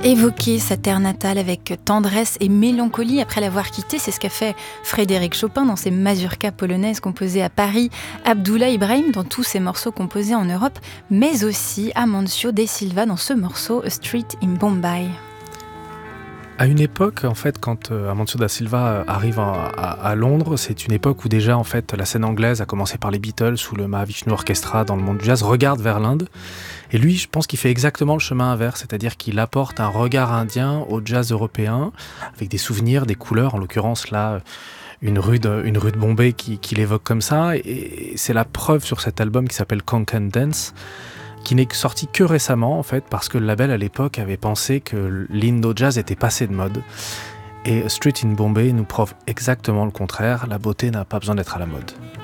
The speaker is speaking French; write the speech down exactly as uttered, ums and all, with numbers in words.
Évoquer sa terre natale avec tendresse et mélancolie après l'avoir quittée, c'est ce qu'a fait Frédéric Chopin dans ses mazurkas polonaises composées à Paris, Abdullah Ibrahim dans tous ses morceaux composés en Europe, mais aussi Amancio De Silva dans ce morceau A Street in Bombay. À une époque, en fait, quand euh, Amancio da Silva arrive à, à, à Londres, c'est une époque où déjà, en fait, la scène anglaise, a commencé par les Beatles ou le Mahavishnu Orchestra dans le monde du jazz, regarde vers l'Inde. Et lui, je pense qu'il fait exactement le chemin inverse, c'est-à-dire qu'il apporte un regard indien au jazz européen, avec des souvenirs, des couleurs, en l'occurrence là, une rue de, une rue de Bombay qui, qui l'évoque comme ça. Et c'est la preuve sur cet album qui s'appelle Konkan Dance, qui n'est sorti que récemment en fait, parce que le label à l'époque avait pensé que l'indo-jazz était passé de mode. Et Street in Bombay nous prouve exactement le contraire, la beauté n'a pas besoin d'être à la mode.